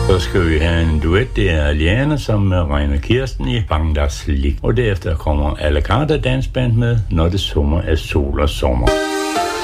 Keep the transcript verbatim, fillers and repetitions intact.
Så skal vi have en duet, det er Liane sammen med Reine Kirsten i Bangdas Lig. Og derefter kommer A La Carte Dansband med Når det summer af sol og sommer.